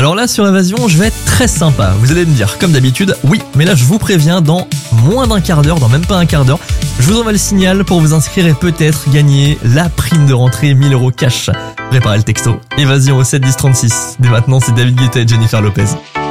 Alors là, sur Évasion, je vais être très sympa. Vous allez me dire, comme d'habitude, oui, mais là je vous préviens, dans moins d'un quart d'heure, dans même pas un quart d'heure, je vous envoie le signal pour vous inscrire et peut-être gagner la prime de rentrée 1000 € cash. Préparez le texto. Évasion au 7 10 36. Dès maintenant, c'est David Guetta et Jennifer Lopez.